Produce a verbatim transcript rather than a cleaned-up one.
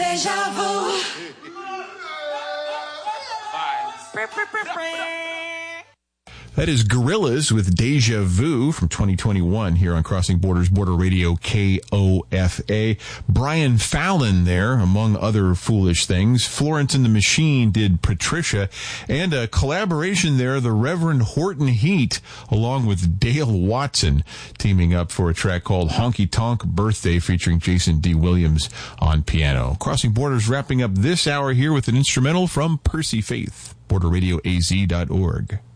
Deja vu. That is Gorillaz with Deja Vu from twenty twenty-one here on Crossing Borders Border Radio K O F A. Brian Fallon there, among other foolish things. Florence and the Machine did Patricia. And a collaboration there, the Reverend Horton Heat, along with Dale Watson, teaming up for a track called Honky Tonk Birthday featuring Jason D. Williams on piano. Crossing Borders wrapping up this hour here with an instrumental from Percy Faith. border radio a z dot org.